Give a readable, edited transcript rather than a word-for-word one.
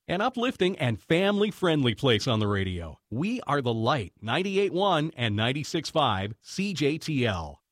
An uplifting and family-friendly place on the radio. We are the Light, 98.1 and 96.5 CJTL.